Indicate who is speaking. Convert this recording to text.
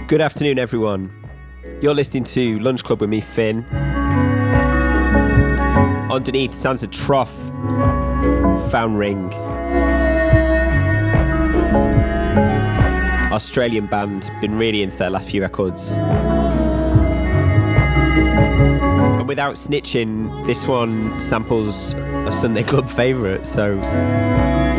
Speaker 1: Good afternoon, everyone. You're listening to Lunch Club with me, Finn. Underneath sounds a Trough, Found Ring. Australian band, been really into their last few records. And without snitching, this one samples a Sunday Club favourite, so